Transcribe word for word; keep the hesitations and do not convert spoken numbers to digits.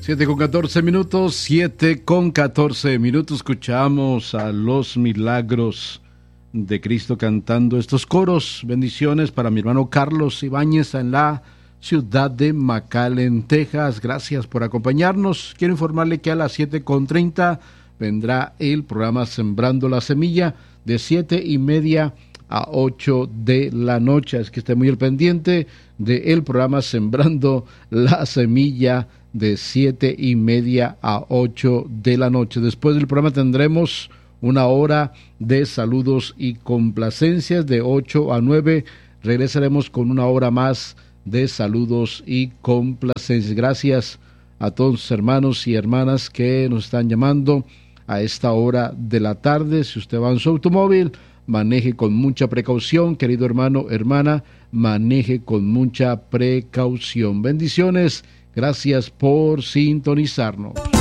Siete con catorce minutos, siete con catorce minutos, escuchamos a los Milagros de Cristo cantando estos coros. Bendiciones para mi hermano Carlos Ibáñez en la ciudad de McAllen, Texas. Gracias por acompañarnos. Quiero informarle que a las siete con treinta vendrá el programa Sembrando la Semilla de siete y media a ocho de la noche. Es que esté muy al pendiente del programa Sembrando la Semilla de siete y media a ocho de la noche. Después del programa tendremos una hora de saludos y complacencias. De ocho a nueve regresaremos con una hora más de saludos y complacencias. Gracias a todos los hermanos y hermanas que nos están llamando a esta hora de la tarde. Si usted va en su automóvil, maneje con mucha precaución, querido hermano, hermana, maneje con mucha precaución. Bendiciones, gracias por sintonizarnos.